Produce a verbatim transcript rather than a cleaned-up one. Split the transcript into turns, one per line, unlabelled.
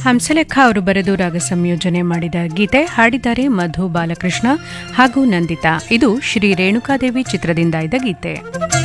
ಹಂಸಲೇಖ ಅವರು ಬರೆದು ರಾಗ ಸಂಯೋಜನೆ ಮಾಡಿದ ಗೀತೆ ಹಾಡಿದ್ದಾರೆ ಮಧು ಬಾಲಕೃಷ್ಣ ಹಾಗೂ ನಂದಿತಾ. ಇದು ಶ್ರೀ ರೇಣುಕಾದೇವಿ ಚಿತ್ರದಿಂದ ಇದ್ದ ಗೀತೆ.